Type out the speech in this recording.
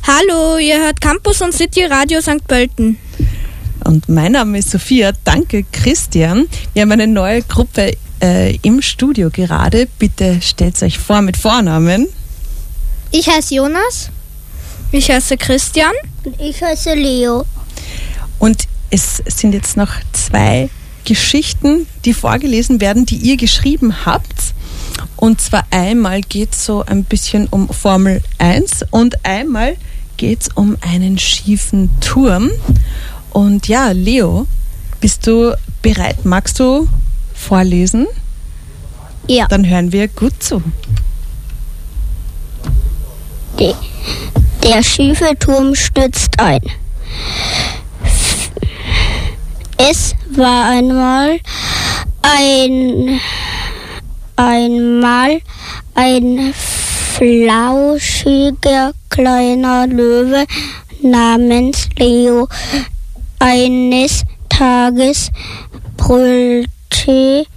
Hallo, ihr hört Campus und City Radio St. Pölten. Und mein Name ist Sophia. Danke, Christian. Wir haben eine neue Gruppe im Studio gerade. Bitte stellt euch vor mit Vornamen. Ich heiße Jonas. Ich heiße Christian. Und ich heiße Leo. Und es sind jetzt noch 2 Geschichten, die vorgelesen werden, die ihr geschrieben habt. Und zwar einmal geht es so ein bisschen um Formel 1 und einmal geht es um einen schiefen Turm. Und ja, Leo, bist du bereit? Magst du vorlesen? Ja. Dann hören wir gut zu. Der schiefe Turm stürzt ein. Es war einmal ein flauschiger kleiner Löwe namens Leo. Eines Tages brüllte